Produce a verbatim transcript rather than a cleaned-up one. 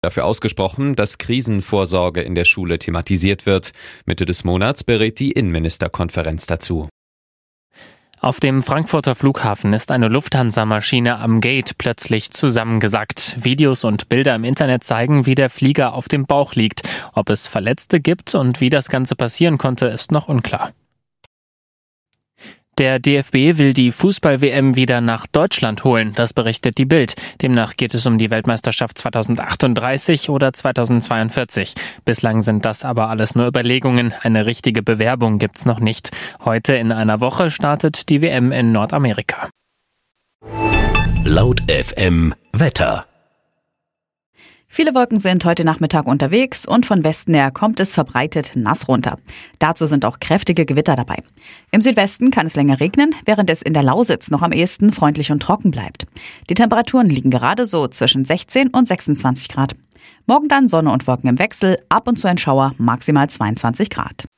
dafür ausgesprochen, dass Krisenvorsorge in der Schule thematisiert wird. Mitte des Monats berät die Innenministerkonferenz dazu. Auf dem Frankfurter Flughafen ist eine Lufthansa-Maschine am Gate plötzlich zusammengesackt. Videos und Bilder im Internet zeigen, wie der Flieger auf dem Bauch liegt. Ob es Verletzte gibt und wie das Ganze passieren konnte, ist noch unklar. Der D F B will die Fußball-W M wieder nach Deutschland holen, das berichtet die Bild. Demnach geht es um die Weltmeisterschaft zweitausendachtunddreißig oder zweitausendzweiundvierzig. Bislang sind das aber alles nur Überlegungen. Eine richtige Bewerbung gibt's noch nicht. Heute in einer Woche startet die W M in Nordamerika. Laut F M Wetter. Viele Wolken sind heute Nachmittag unterwegs und von Westen her kommt es verbreitet nass runter. Dazu sind auch kräftige Gewitter dabei. Im Südwesten kann es länger regnen, während es in der Lausitz noch am ehesten freundlich und trocken bleibt. Die Temperaturen liegen gerade so zwischen sechzehn und sechsundzwanzig Grad. Morgen dann Sonne und Wolken im Wechsel, ab und zu ein Schauer, maximal zweiundzwanzig Grad.